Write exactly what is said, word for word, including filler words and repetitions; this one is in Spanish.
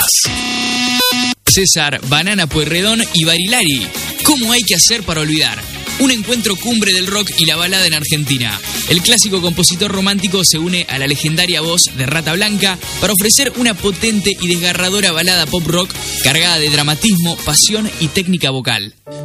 más. César, Banana Pueyrredón y Barilari. ¿Cómo hay que hacer para olvidar? Un encuentro cumbre del rock y la balada en Argentina. El clásico compositor romántico se une a la legendaria voz de Rata Blanca para ofrecer una potente y desgarradora balada pop rock cargada de dramatismo, pasión y técnica vocal.